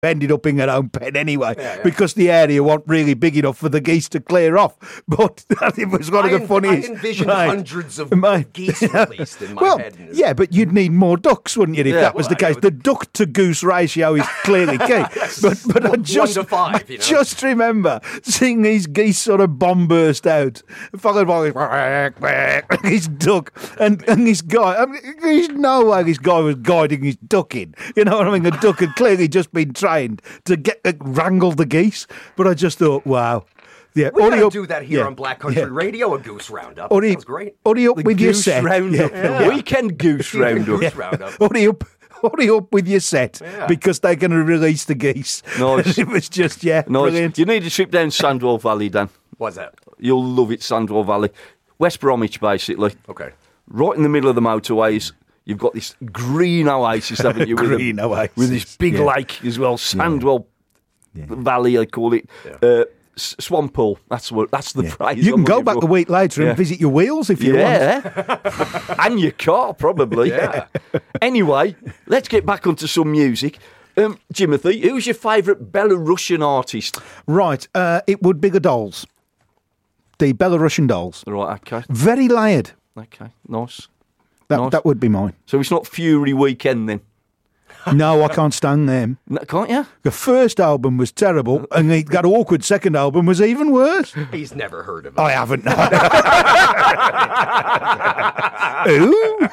ended up in her own pen anyway because the area wasn't really big enough for the geese to clear off. But it was one of the funniest. I envisioned hundreds of geese released in my head. Yeah, but you'd need more ducks, wouldn't you, if that was the case? The duck to goose ratio is clearly key. But I just, 1 to 5, I just remember seeing these geese sort of bomb burst out, followed by his duck and this guy. I mean, there's no way this guy was guiding his duck in. You know what I mean? The duck had clearly just been trained to get wrangle the geese. But I just thought, wow. Yeah, we don't do that here on Black Country Radio, a goose roundup. Sounds great. Hurry up with your set. Weekend goose roundup. Goose roundup. Hurry up with your set because they're going to release the geese. Nice. It was just, brilliant. You need a trip down Sandwell Valley, Dan. What's that? You'll love it, Sandwell Valley. West Bromwich, basically. Okay. Right in the middle of the motorways. You've got this green oasis, haven't you? Green oasis. With this big lake as well. Sandwell Valley, I call it. Yeah. Swamp Pool. That's the phrase. You can go back a week later and visit your wheels if you want. And your car, probably. Yeah. Anyway, let's get back onto some music. Timothy, who's your favourite Belarusian artist? Right, it would be the Dolls. The Belarusian Dolls. Right, okay. Very layered. Okay, nice. That would be mine. So it's not Fury Weekend then? No, I can't stand them. No, can't you? The first album was terrible, and that awkward second album was even worse. He's never heard of it. I haven't. Who?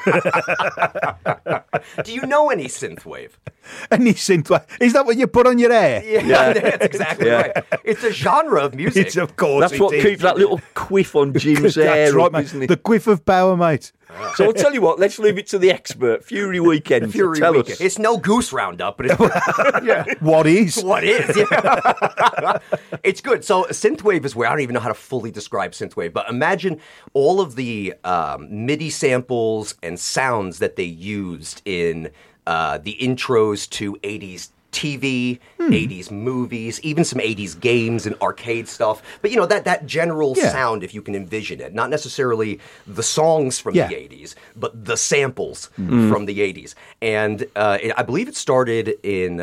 Do you know any synthwave? Any synthwave? Is that what you put on your hair? Yeah. That's exactly right. It's a genre of music. It's, of course. That's what keeps that little quiff on Jim's hair. That's right, up, mate. Isn't it? The quiff of power, mate. So I'll tell you what, let's leave it to the expert. Fury Weekend. Tell us. It's no goose roundup, but it's What is? What is? Yeah. It's good. So synthwave is where I don't even know how to fully describe synthwave, but imagine all of the MIDI samples and sounds that they used in the intros to 80s TV, 80s movies, even some 80s games and arcade stuff. But, that general sound, if you can envision it. Not necessarily the songs from the 80s, but the samples from the 80s. And I believe it started in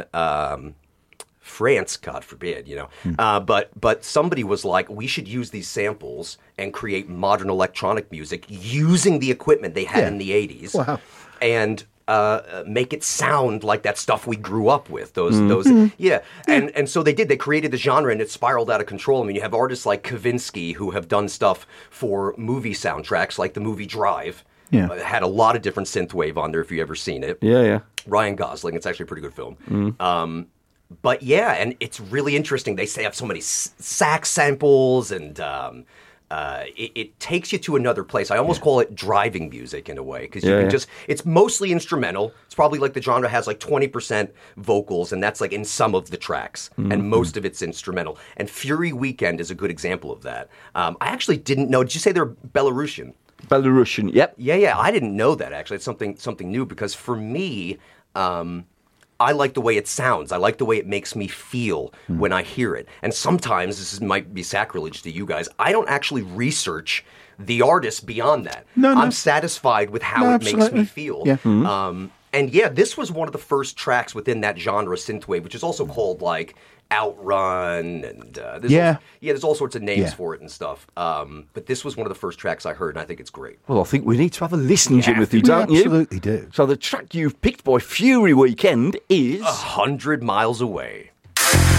France, God forbid, but somebody was like, we should use these samples and create modern electronic music using the equipment they had in the 80s. Wow. And make it sound like that stuff we grew up with. Those. And so they did. They created the genre, and it spiraled out of control. I mean, you have artists like Kavinsky who have done stuff for movie soundtracks, like the movie Drive. Yeah. Had a lot of different synthwave on there, if you ever seen it. Yeah. Ryan Gosling. It's actually a pretty good film. But and it's really interesting. They have so many sax samples, and it takes you to another place. I almost call it driving music in a way, because you can it's mostly instrumental. It's probably like the genre has like 20% vocals, and that's like in some of the tracks, and most of it's instrumental. And Fury Weekend is a good example of that. I actually didn't know. Did you say they're Belarusian? Belarusian, yep. Yeah. I didn't know that, actually. It's something new, because for me, I like the way it sounds. I like the way it makes me feel when I hear it. And sometimes, this might be sacrilege to you guys, I don't actually research the artist beyond that. No. I'm satisfied with how it makes me feel. Yeah. And this was one of the first tracks within that genre, synthwave, which is also called like Outrun, and there's all sorts of names for it and stuff. But this was one of the first tracks I heard, and I think it's great. Well, I think we need to have a listen, Timothy, don't you? Absolutely do. So the track you've picked by Fury Weekend is 100 Miles Away.